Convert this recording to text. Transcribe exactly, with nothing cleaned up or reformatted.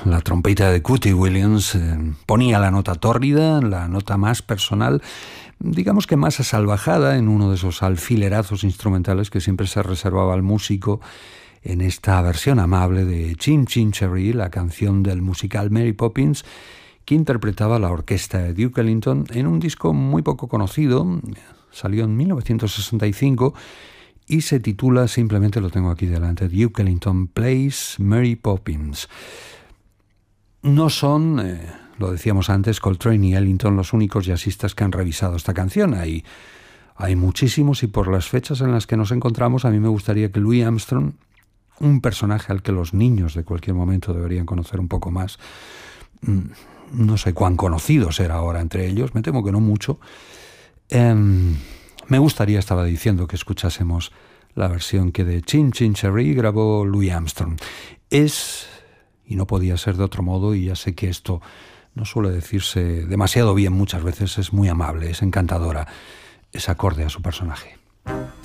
la trompeta de Cootie Williams eh, ponía la nota tórrida, la nota más personal, digamos que más asalvajada, en uno de esos alfilerazos instrumentales que siempre se reservaba al músico en esta versión amable de Chim Chim Cheree, la canción del musical Mary Poppins, que interpretaba la orquesta de Duke Ellington en un disco muy poco conocido. Salió en mil novecientos sesenta y cinco y se titula, simplemente lo tengo aquí delante, Duke Ellington Plays Mary Poppins. No son, eh, lo decíamos antes, Coltrane y Ellington los únicos jazzistas que han revisado esta canción. Hay, hay muchísimos, y por las fechas en las que nos encontramos, a mí me gustaría que Louis Armstrong, un personaje al que los niños de cualquier momento deberían conocer un poco más, no sé cuán conocido será ahora entre ellos, me temo que no mucho, eh, me gustaría, estaba diciendo, que escuchásemos la versión que de Chim Chim Cheree grabó Louis Armstrong. Es, y no podía ser de otro modo, y ya sé que esto no suele decirse demasiado bien muchas veces, es muy amable, es encantadora, es acorde a su personaje.